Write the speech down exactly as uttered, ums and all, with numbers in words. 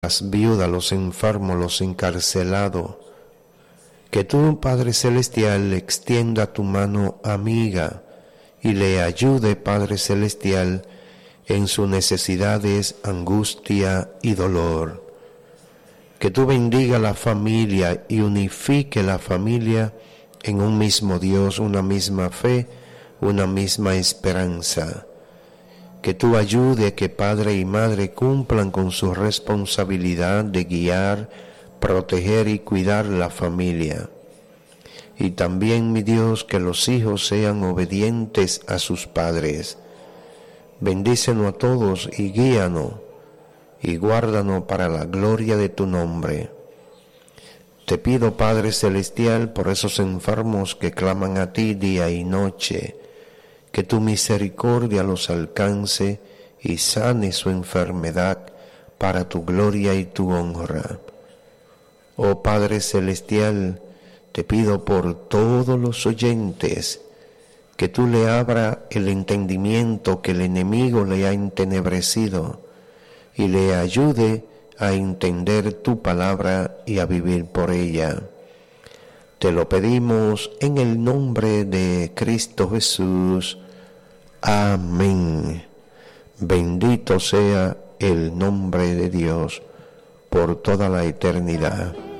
las viudas, los enfermos, los encarcelados. Que tú, Padre Celestial, extienda tu mano amiga y le ayude, Padre Celestial, en sus necesidades, angustia y dolor. Que tú bendiga la familia y unifique la familia en un mismo Dios, una misma fe, una misma esperanza. Que tú ayude que padre y madre cumplan con su responsabilidad de guiar, proteger y cuidar la familia. Y también, mi Dios, que los hijos sean obedientes a sus padres. Bendícenos a todos y guíanos y guárdanos para la gloria de tu nombre. Te pido, Padre Celestial, por esos enfermos que claman a ti día y noche, que tu misericordia los alcance y sane su enfermedad para tu gloria y tu honra. Oh Padre Celestial, te pido por todos los oyentes, que tú le abras el entendimiento que el enemigo le ha entenebrecido y le ayude a entender tu palabra y a vivir por ella. Te lo pedimos en el nombre de Cristo Jesús. Amén. Bendito sea el nombre de Dios por toda la eternidad.